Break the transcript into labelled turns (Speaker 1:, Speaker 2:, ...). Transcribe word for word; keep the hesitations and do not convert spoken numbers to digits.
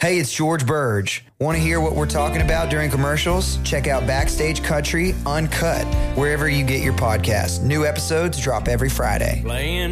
Speaker 1: Hey, it's George Burge. Want to hear what we're talking about during commercials? Check out Backstage Country Uncut, wherever you get your podcasts. New episodes drop every Friday.
Speaker 2: Playing